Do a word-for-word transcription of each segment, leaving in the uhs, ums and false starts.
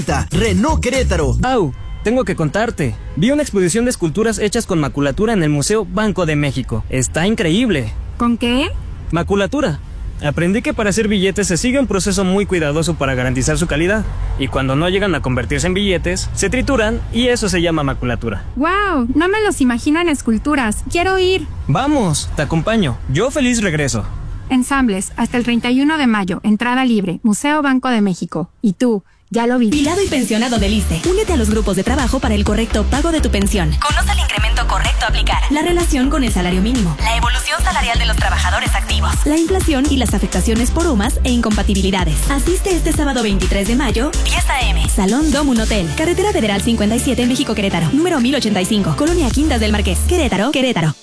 Renault Querétaro. Au, tengo que contarte. Vi una exposición de esculturas hechas con maculatura en el Museo Banco de México. Está increíble. ¿Con qué? Maculatura. Aprendí que para hacer billetes se sigue un proceso muy cuidadoso para garantizar su calidad. Y cuando no llegan a convertirse en billetes, se trituran y eso se llama maculatura. ¡Wow! No me los imagino en esculturas. ¡Quiero ir! Vamos, te acompaño. Yo feliz regreso. Ensambles, hasta el treinta y uno de mayo. Entrada libre. Museo Banco de México. ¿Y tú? Ya lo vi. Jubilado y pensionado del I S S S T E. Únete a los grupos de trabajo para el correcto pago de tu pensión. Conoce el incremento correcto a aplicar. La relación con el salario mínimo. La evolución salarial de los trabajadores activos. La inflación y las afectaciones por U M A S e incompatibilidades. Asiste este sábado veintitrés de mayo, diez a eme Salón Dom Un Hotel. Carretera Federal cincuenta y siete en México, Querétaro. Número mil ochenta y cinco. Colonia Quintas del Marqués. Querétaro, Querétaro.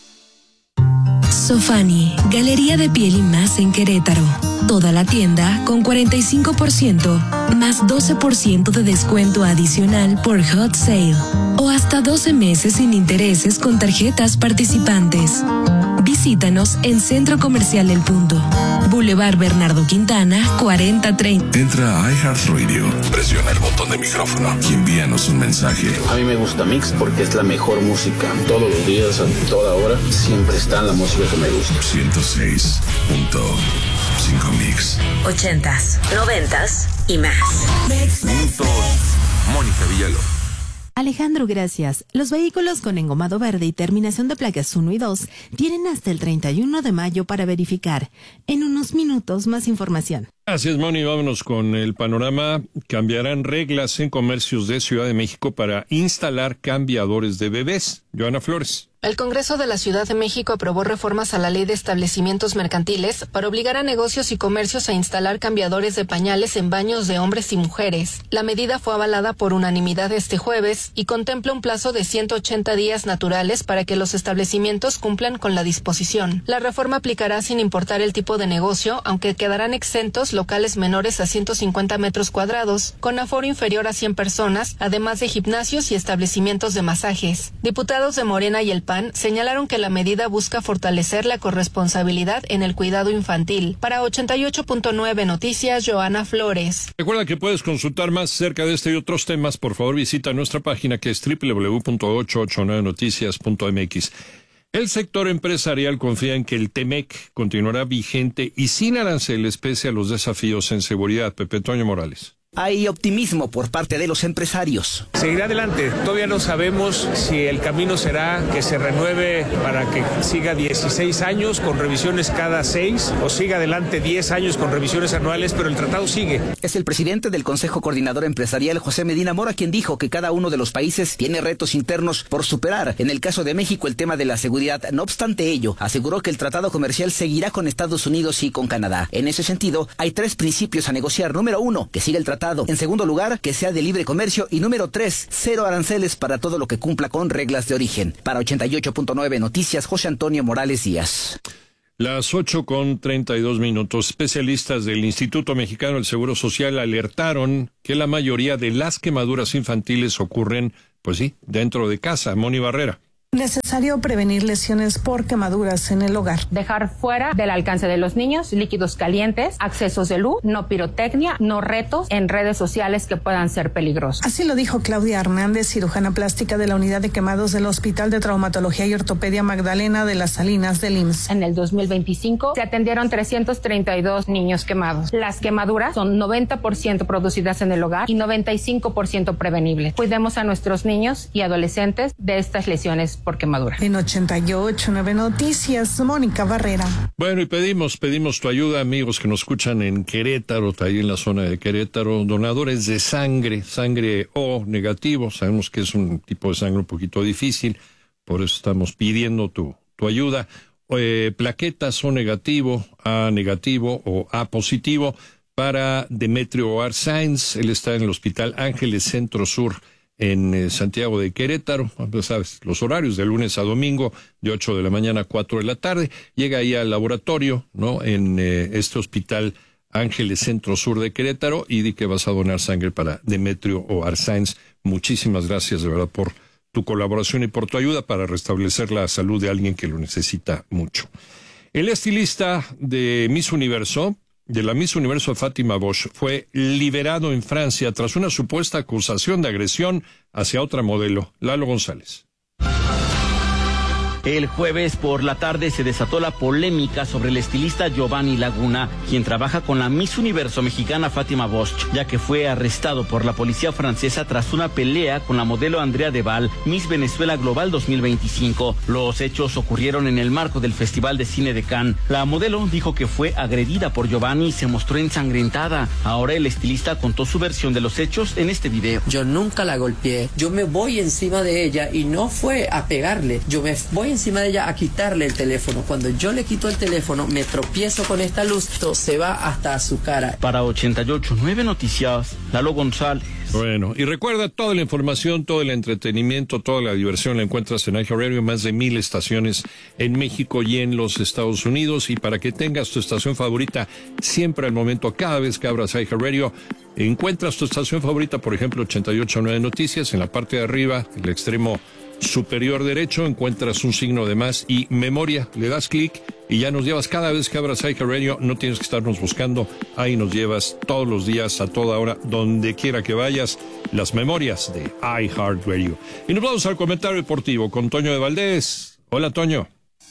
Sofani, Galería de Piel y Más en Querétaro. Toda la tienda con cuarenta y cinco por ciento más doce por ciento de descuento adicional por Hot Sale o hasta doce meses sin intereses con tarjetas participantes. Visítanos en Centro Comercial El Punto, Boulevard Bernardo Quintana, cuarenta treinta. Entra a iHeartRadio, presiona el botón de micrófono y envíanos un mensaje. A mí me gusta Mix porque es la mejor música. Todos los días, a toda hora, siempre está la música que me gusta. ciento seis punto cinco Mix. Ochentas, noventas y más. Minutos. Mónica Villalobos. Alejandro, gracias. Los vehículos con engomado verde y terminación de placas uno y dos tienen hasta el treinta y uno de mayo para verificar. En unos minutos, más información. Gracias, Moni. Vámonos con el panorama. Cambiarán reglas en comercios de Ciudad de México para instalar cambiadores de bebés. Joana Flores. El Congreso de la Ciudad de México aprobó reformas a la Ley de Establecimientos Mercantiles para obligar a negocios y comercios a instalar cambiadores de pañales en baños de hombres y mujeres. La medida fue avalada por unanimidad este jueves y contempla un plazo de ciento ochenta días naturales para que los establecimientos cumplan con la disposición. La reforma aplicará sin importar el tipo de negocio, aunque quedarán exentos locales menores a ciento cincuenta metros cuadrados, con aforo inferior a cien personas, además de gimnasios y establecimientos de masajes. Diputados de Morena y el P A N señalaron que la medida busca fortalecer la corresponsabilidad en el cuidado infantil. Para ochenta y ocho punto nueve Noticias, Joana Flores. Recuerda que puedes consultar más acerca de este y otros temas. Por favor, visita nuestra página que es doble u doble u doble u punto ochocientos ochenta y nueve noticias punto eme equis. El sector empresarial confía en que el TEMEC continuará vigente y sin aranceles pese a los desafíos en seguridad. Pepe Toño Morales. Hay optimismo por parte de los empresarios. Seguirá adelante. Todavía no sabemos si el camino será que se renueve para que siga dieciséis años con revisiones cada seis o siga adelante diez años con revisiones anuales, pero el tratado sigue. Es el presidente del Consejo Coordinador Empresarial, José Medina Mora, quien dijo que cada uno de los países tiene retos internos por superar. En el caso de México, el tema de la seguridad. No obstante ello, aseguró que el tratado comercial seguirá con Estados Unidos y con Canadá. En ese sentido, hay tres principios a negociar. Número uno, que siga el tratado. En segundo lugar, que sea de libre comercio. Y número tres, cero aranceles para todo lo que cumpla con reglas de origen. Para ochenta y ocho punto nueve Noticias, José Antonio Morales Díaz. Las ocho con treinta y dos minutos. Especialistas del Instituto Mexicano del Seguro Social alertaron que la mayoría de las quemaduras infantiles ocurren, pues sí, dentro de casa. Moni Barrera. Necesario prevenir lesiones por quemaduras en el hogar. Dejar fuera del alcance de los niños líquidos calientes, accesos de luz, no pirotecnia, no retos en redes sociales que puedan ser peligrosos. Así lo dijo Claudia Hernández, cirujana plástica de la Unidad de Quemados del Hospital de Traumatología y Ortopedia Magdalena de las Salinas del I M S S. En el dos mil veinticinco se atendieron trescientos treinta y dos niños quemados. Las quemaduras son noventa por ciento producidas en el hogar y noventa y cinco por ciento prevenibles. Cuidemos a nuestros niños y adolescentes de estas lesiones por quemadura. En ochenta y ocho punto nueve Noticias, Mónica Barrera. Bueno, y pedimos, pedimos tu ayuda, amigos que nos escuchan en Querétaro, ahí en la zona de Querétaro, donadores de sangre, sangre O negativo. Sabemos que es un tipo de sangre un poquito difícil, por eso estamos pidiendo tu, tu ayuda. Eh, plaquetas O negativo, A negativo o A positivo para Demetrio Arzáinz. Él está en el Hospital Ángeles Centro Sur en eh, Santiago de Querétaro. Pues sabes, los horarios de lunes a domingo, de ocho de la mañana a cuatro de la tarde. Llega ahí al laboratorio, ¿no? En eh, este Hospital Ángeles Centro Sur de Querétaro, y di que vas a donar sangre para Demetrio o Arzáinz. Muchísimas gracias de verdad por tu colaboración y por tu ayuda para restablecer la salud de alguien que lo necesita mucho. El estilista de Miss Universo, de la Miss Universo Fátima Bosch fue liberado en Francia tras una supuesta acusación de agresión hacia otra modelo, Lalo González. El jueves por la tarde se desató la polémica sobre el estilista Giovanni Laguna, quien trabaja con la Miss Universo mexicana Fátima Bosch, ya que fue arrestado por la policía francesa tras una pelea con la modelo Andrea Deval, Miss Venezuela Global dos mil veinticinco. Los hechos ocurrieron en el marco del Festival de Cine de Cannes. La modelo dijo que fue agredida por Giovanni y se mostró ensangrentada. Ahora el estilista contó su versión de los hechos en este video. Yo nunca la golpeé, yo me voy encima de ella y no fue a pegarle, yo me voy encima de ella a quitarle el teléfono. Cuando yo le quito el teléfono, me tropiezo con esta luz, todo se va hasta su cara. Para ochenta y ocho punto nueve Noticias, Lalo González. Bueno, y recuerda, toda la información, todo el entretenimiento, toda la diversión la encuentras en iHeartRadio, más de mil estaciones en México y en los Estados Unidos. Y para que tengas tu estación favorita siempre al momento, cada vez que abras iHeartRadio, encuentras tu estación favorita, por ejemplo, ochenta y ocho punto nueve Noticias, en la parte de arriba, el extremo superior derecho, encuentras un signo de más y memoria, le das clic y ya nos llevas cada vez que abras iHeartRadio. No tienes que estarnos buscando, ahí nos llevas todos los días, a toda hora, donde quiera que vayas, las memorias de iHeartRadio. Y nos vamos al comentario deportivo con Toño de Valdés. Hola, Toño.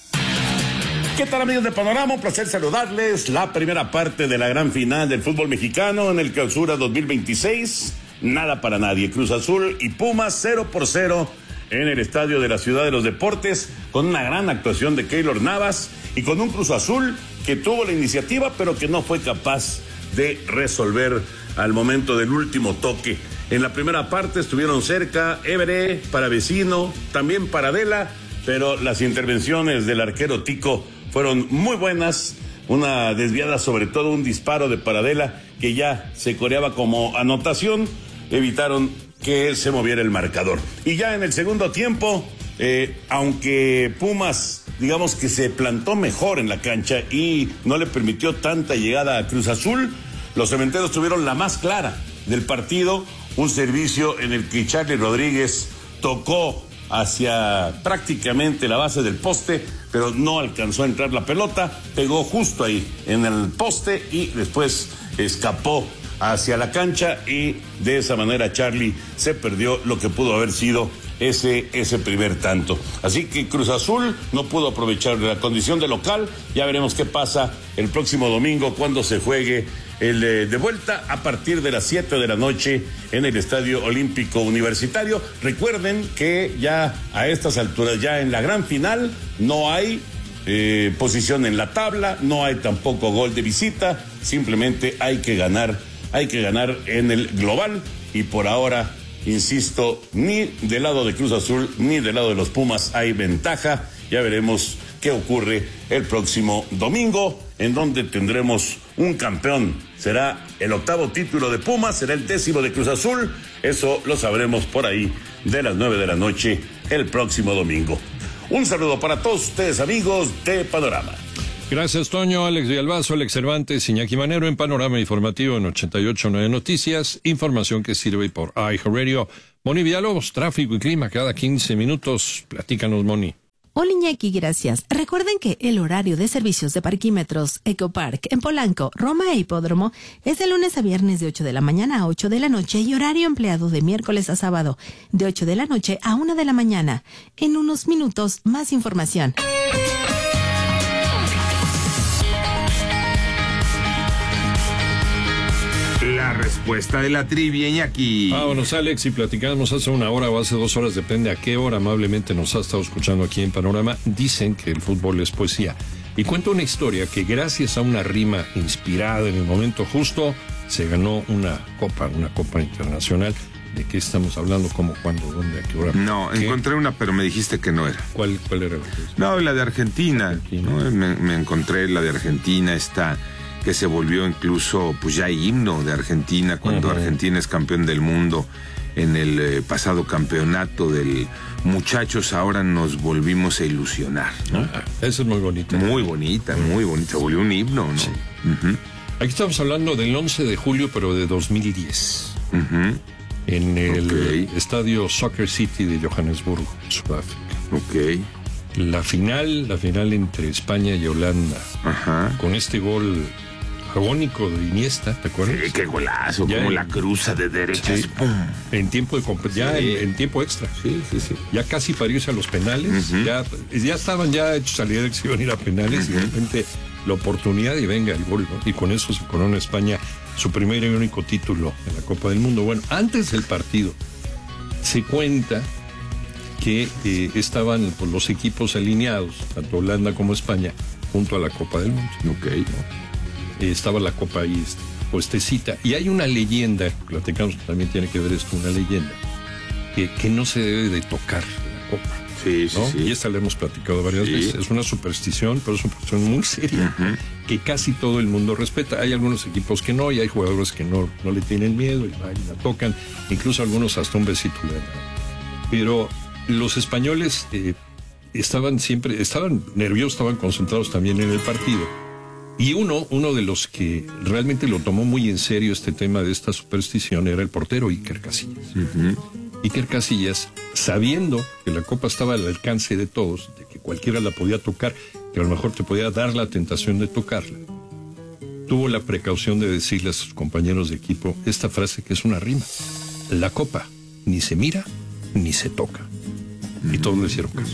¿Qué tal, amigos de Panorama? Un placer saludarles. La primera parte de la gran final del fútbol mexicano en el Clausura dos mil veintiséis. Nada para nadie. Cruz Azul y Pumas cero por cero en el Estadio de la Ciudad de los Deportes, con una gran actuación de Keylor Navas y con un Cruz Azul que tuvo la iniciativa pero que no fue capaz de resolver al momento del último toque. En la primera parte estuvieron cerca Évere, Paravecino, también Paradela, pero las intervenciones del arquero Tico fueron muy buenas. Una desviada, sobre todo un disparo de Paradela que ya se coreaba como anotación, evitaron que se moviera el marcador. Y ya en el segundo tiempo, eh, aunque Pumas, digamos que se plantó mejor en la cancha y no le permitió tanta llegada a Cruz Azul, los cementeros tuvieron la más clara del partido, un servicio en el que Charly Rodríguez tocó hacia prácticamente la base del poste, pero no alcanzó a entrar la pelota, pegó justo ahí en el poste y después escapó hacia la cancha y de esa manera Charly se perdió lo que pudo haber sido ese, ese primer tanto. Así que Cruz Azul no pudo aprovechar la condición de local. Ya veremos qué pasa el próximo domingo cuando se juegue el eh, de vuelta a partir de las siete de la noche en el Estadio Olímpico Universitario. Recuerden que ya a estas alturas, ya en la gran final, no hay eh, posición en la tabla, no hay tampoco gol de visita, simplemente hay que ganar Hay que ganar en el global y por ahora, insisto, ni del lado de Cruz Azul ni del lado de los Pumas hay ventaja. Ya veremos qué ocurre el próximo domingo, en donde tendremos un campeón. Será el octavo título de Pumas, será el décimo de Cruz Azul. Eso lo sabremos por ahí de las nueve de la noche el próximo domingo. Un saludo para todos ustedes, amigos de Panorama. Gracias, Toño. Alex Villalbazo, Alex Cervantes, Iñaki Manero en Panorama Informativo en ochenta y ocho punto nueve Noticias. Información que sirve por iHeartRadio. Moni Villalobos, tráfico y clima cada quince minutos. Platícanos, Moni. Hola, Iñaki, gracias. Recuerden que el horario de servicios de parquímetros Ecopark en Polanco, Roma e Hipódromo es de lunes a viernes de ocho de la mañana a ocho de la noche y horario empleado de miércoles a sábado de ocho de la noche a una de la mañana. En unos minutos, más información. La respuesta de la trivia, Iñaki. Vámonos, Alex, y platicamos hace una hora o hace dos horas, depende a qué hora amablemente nos ha estado escuchando aquí en Panorama. Dicen que el fútbol es poesía. Y cuento una historia que gracias a una rima inspirada en el momento justo, se ganó una copa, una copa internacional. ¿De qué estamos hablando? ¿Cómo, cuándo, dónde, a qué hora? No, ¿qué? Encontré una, pero me dijiste que no era. ¿Cuál, cuál era? No, la de Argentina. Argentina. ¿No? Me, me encontré la de Argentina, está... que se volvió incluso, pues ya himno de Argentina, cuando uh-huh. Argentina es campeón del mundo en el eh, pasado campeonato del Muchachos, ahora nos volvimos a ilusionar, ¿no? Ah, esa es muy bonita. Muy bonita, muy bonita, se volvió un himno, ¿no? Sí. Uh-huh. Aquí estamos hablando del once de julio, pero de dos mil diez. Uh-huh. En el okay. estadio Soccer City de Johannesburgo, Sudáfrica. Ok. La final, la final entre España y Holanda. Ajá. Con este gol agónico de Iniesta, ¿te acuerdas? Sí, qué golazo, ya como en, la cruza de derecha. Sí, en tiempo de ya sí. en, en tiempo extra. Sí, sí, sí. Ya casi para irse a los penales, uh-huh. ya, ya estaban ya hechos a la idea de que se iban a ir a penales uh-huh. y de repente la oportunidad y venga el gol, ¿no? Y con eso se corona España su primer y único título en la Copa del Mundo. Bueno, antes del partido se cuenta que eh, estaban pues, los equipos alineados, tanto Holanda como España, junto a la Copa del Mundo. Okay. ¿No? Eh, estaba la Copa ahí puestecita. Y hay una leyenda, platicamos que también tiene que ver esto, una leyenda, que, que no se debe de tocar la Copa. Sí, sí, ¿no? sí. Y esta la hemos platicado varias sí. veces. Es una superstición, pero es una superstición muy seria, uh-huh. que casi todo el mundo respeta. Hay algunos equipos que no, y hay jugadores que no, no le tienen miedo y la tocan. Incluso algunos hasta un besito le dan. Pero los españoles eh, estaban siempre, estaban nerviosos, estaban concentrados también en el partido. Y uno, uno de los que realmente lo tomó muy en serio este tema de esta superstición era el portero Iker Casillas. Uh-huh. Iker Casillas, sabiendo que la copa estaba al alcance de todos, de que cualquiera la podía tocar, que a lo mejor te podía dar la tentación de tocarla, tuvo la precaución de decirle a sus compañeros de equipo esta frase que es una rima: la copa ni se mira ni se toca. Y todos le hicieron caso.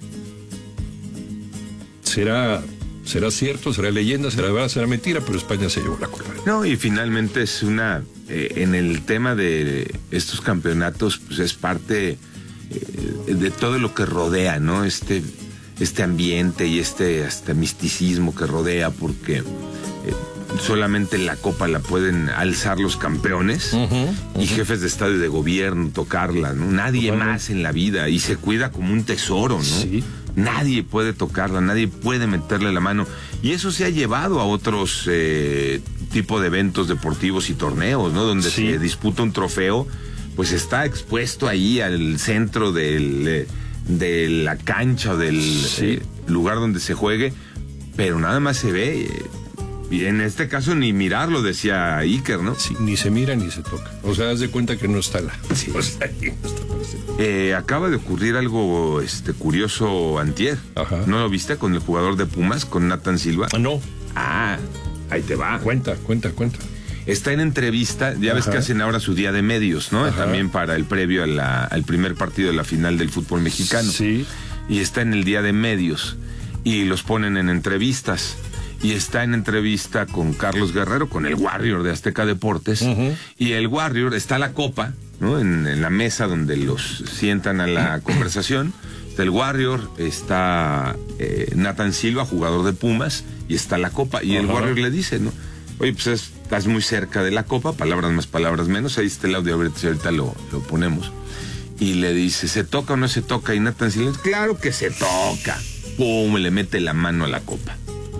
Será, será cierto, será leyenda, será verdad, será mentira, pero España se llevó la copa. No, y finalmente es una... Eh, en el tema de estos campeonatos, pues es parte eh, de todo lo que rodea, ¿no? Este, este ambiente y este hasta misticismo que rodea, porque... Eh, solamente la copa la pueden alzar los campeones uh-huh, uh-huh. y jefes de estado y de gobierno tocarla, ¿no? Nadie uh-huh. más en la vida, y se cuida como un tesoro, ¿no? Sí. Nadie puede tocarla, nadie puede meterle la mano, y eso se ha llevado a otros eh, tipo de eventos deportivos y torneos, ¿no? Donde sí. se disputa un trofeo, pues está expuesto ahí al centro del, de la cancha o del sí. eh, lugar donde se juegue, pero nada más se ve... Eh, Y en este caso ni mirarlo, decía Iker, ¿no? Sí, ni se mira ni se toca. O sea, haz de cuenta que no está la... Sí. O sea, ahí no está eh, acaba de ocurrir algo este, curioso antier. Ajá. ¿No lo viste con el jugador de Pumas, con Nathan Silva? Ah, no. Ah, ahí te va. Cuenta, cuenta, cuenta. Está en entrevista, ya Ajá. ves que hacen ahora su día de medios, ¿no? Ajá. También para el previo a la, al primer partido de la final del fútbol mexicano. Sí. Y está en el día de medios y los ponen en entrevistas. Y está en entrevista con Carlos Guerrero, con el Warrior de Azteca Deportes. Uh-huh. Y el Warrior, está la copa, ¿no? En, en la mesa donde los sientan a la conversación. Está el Warrior, está eh, Nathan Silva, jugador de Pumas, y está la copa. Y uh-huh. el Warrior le dice, ¿no? Oye, pues es, estás muy cerca de la copa, palabras más, palabras menos. Ahí está el audio, ahorita, ahorita lo, lo ponemos. Y le dice, ¿se toca o no se toca? Y Nathan Silva dice, claro que se toca. Pum, le mete la mano a la copa.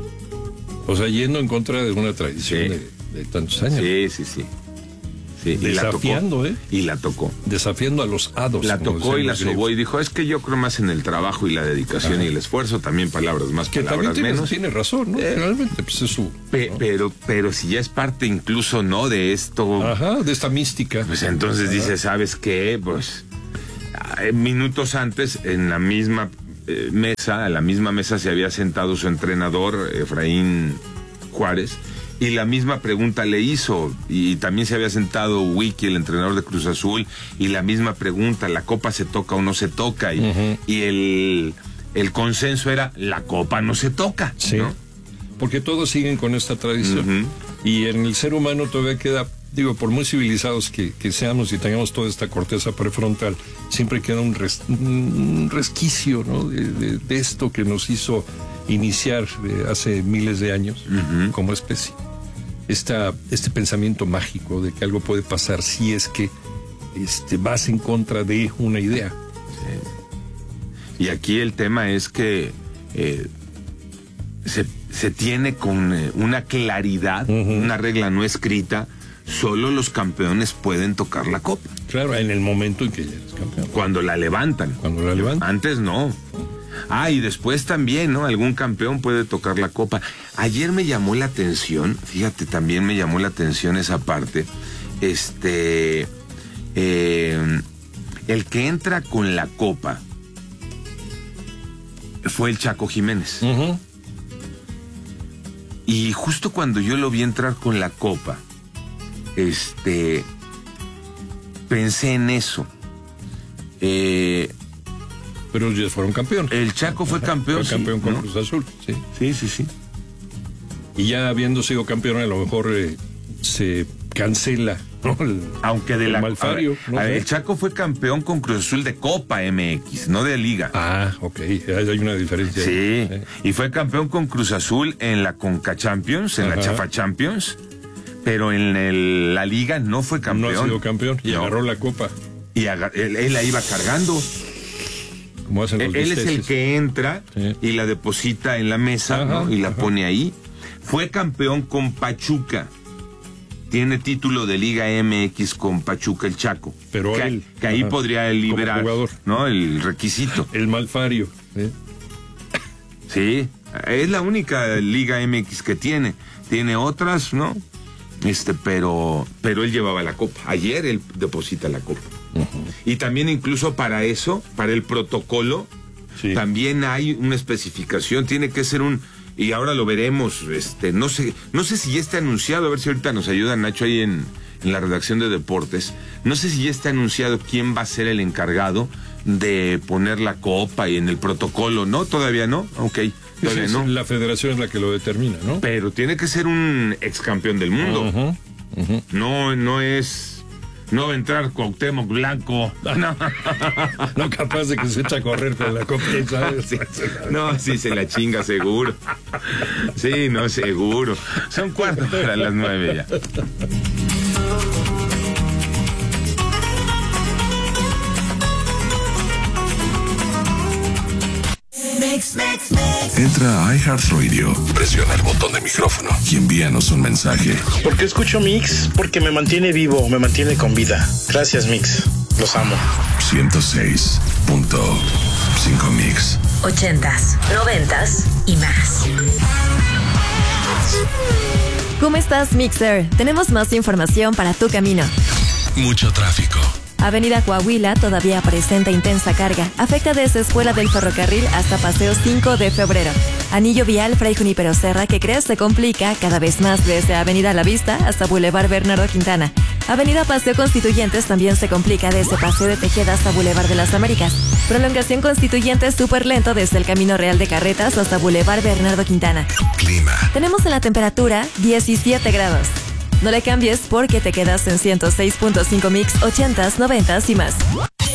O sea, yendo en contra de una tradición sí. de, de tantos años. Sí, sí, sí. sí. Desafiando, y la tocó, ¿eh? Y la tocó. Desafiando a los hados. La tocó y la sobó y dijo, es que yo creo más en el trabajo y la dedicación Ajá. y el esfuerzo, también palabras más, que palabras también menos. Tiene razón, ¿no? Eh, Realmente, pues es su... Pe, ¿no? Pero, pero si ya es parte incluso, ¿no? De esto... Ajá, de esta mística. Pues entonces Ajá. dice, ¿sabes qué? Pues minutos antes, en la misma... Eh, mesa, a la misma mesa se había sentado su entrenador, Efraín Juárez, y la misma pregunta le hizo, y también se había sentado Wiki, el entrenador de Cruz Azul, y la misma pregunta, ¿la copa se toca o no se toca? Y, uh-huh. y el, el consenso era, la copa no se toca, sí. ¿no? Porque todos siguen con esta tradición, uh-huh. y en el ser humano todavía queda, digo, por muy civilizados que, que seamos y tengamos toda esta corteza prefrontal, siempre queda un, res, un resquicio, ¿no? de, de, de esto que nos hizo iniciar eh, hace miles de años uh-huh. como especie. Esta, este pensamiento mágico de que algo puede pasar si es que este, vas en contra de una idea. Sí. Y aquí el tema es que eh, se, se tiene con eh, una claridad, uh-huh. una regla no escrita. Solo los campeones pueden tocar la copa. Claro, en el momento en que ya eres campeón. Cuando la levantan. Cuando la levantan. Antes no. Ah, y después también, ¿no? Algún campeón puede tocar la copa. Ayer me llamó la atención, fíjate, también me llamó la atención esa parte. Este. Eh, el que entra con la copa fue el Chaco Jiménez. Uh-huh. Y Y justo cuando yo lo vi entrar con la copa, este, pensé en eso. Eh, Pero ya fueron campeón. El Chaco fue campeón. Fue campeón sí, con ¿no? Cruz Azul, sí. Sí, sí, sí. Y ya habiendo sido campeón, a lo mejor eh, se cancela, ¿no? El, Aunque de el la Malfario. a ver, ¿no? a ver, el Chaco fue campeón con Cruz Azul de Copa M X, no de Liga. Ah, ok. Hay una diferencia. Sí. Ahí. Eh. Y fue campeón con Cruz Azul en la Conca Champions, en Ajá. la Chafa Champions, pero en el, la Liga no fue campeón. No ha sido campeón y no. agarró la copa. Y agar, él, él la iba cargando. Como hacen los él, él es el que entra sí. y la deposita en la mesa, ajá, ¿no? y la ajá. pone ahí. Fue campeón con Pachuca. Tiene título de Liga M X con Pachuca el Chaco. Pero que, él, que ahí ajá, podría liberar, ¿no? El requisito. El Malfario. ¿eh? Sí, es la única Liga M X que tiene. Tiene otras, ¿no? Este, pero, pero él llevaba la copa. Ayer él deposita la copa. Uh-huh. Y también incluso para eso, para el protocolo, sí. también hay una especificación. Tiene que ser un y ahora lo veremos, este, no sé, no sé si ya está anunciado, a ver si ahorita nos ayuda Nacho ahí en, en la redacción de deportes, no sé si ya está anunciado quién va a ser el encargado de poner la copa y en el protocolo, ¿no? Todavía no, ok, todavía sí, no. La federación es la que lo determina, ¿no? Pero tiene que ser un ex campeón del mundo, uh-huh, uh-huh. no, no es... No va a entrar Cuauhtémoc Blanco. No. No, capaz de que se echa a correr con la copa, ¿sabes? Sí, no, sí se la chinga, seguro. Sí, no, seguro. Son cuatro para las nueve ya. Mix, mix, mix. Entra a iHeartRadio, presiona el botón de micrófono y envíanos un mensaje. ¿Por qué escucho Mix? Porque me mantiene vivo, me mantiene con vida. Gracias, Mix. Los amo. ciento seis punto cinco Mix. Ochentas, noventas y más. ¿Cómo estás, Mixer? Tenemos más información para tu camino. Mucho tráfico. Avenida Coahuila todavía presenta intensa carga. Afecta desde Escuela del Ferrocarril hasta Paseo cinco de febrero. Anillo vial Fray Junípero Serra, que crees se complica cada vez más desde Avenida La Vista hasta Boulevard Bernardo Quintana. Avenida Paseo Constituyentes también se complica desde Paseo de Tejeda hasta Boulevard de las Américas. Prolongación Constituyentes súper lento desde el Camino Real de Carretas hasta Boulevard Bernardo Quintana. Clima. Tenemos en la temperatura diecisiete grados. No le cambies porque te quedas en ciento seis punto cinco Mix, ochentas, noventas y más.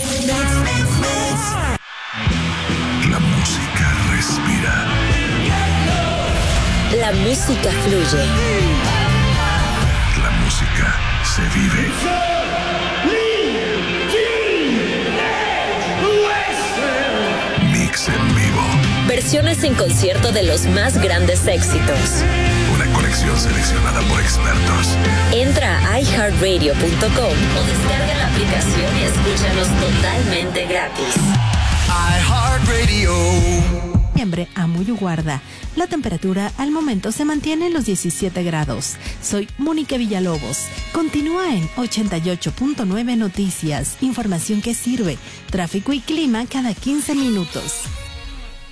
La música respira. La música fluye. La música se vive. Mix en vivo. Versiones en concierto de los más grandes éxitos. Una colección seleccionada por expertos. Entra a i heart radio punto com o descarga la aplicación y escúchanos totalmente gratis. iHeartRadio. Noviembre a Muyuguarda. La temperatura al momento se mantiene en los diecisiete grados. Soy Mónica Villalobos. Continúa en ochenta y ocho punto nueve Noticias. Información que sirve. Tráfico y clima cada quince minutos.